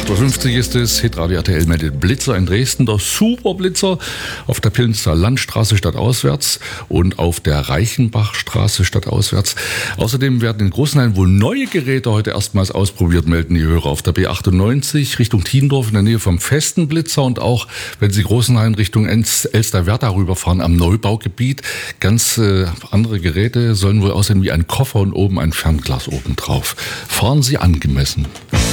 8.50 Uhr ist es. Hitradio RTL meldet Blitzer in Dresden. Der Superblitzer auf der Pillnitzer Landstraße stadtauswärts und auf der Reichenbachstraße stadtauswärts. Außerdem werden in Großenhain wohl neue Geräte heute erstmals ausprobiert, melden die Hörer. Auf der B98 Richtung Tiendorf in der Nähe vom festen Blitzer und auch, wenn Sie Großenhain Richtung Elsterwerda rüberfahren am Neubaugebiet. Ganz andere Geräte sollen wohl aussehen wie ein Koffer und oben ein Fernglas oben drauf. Fahren Sie angemessen.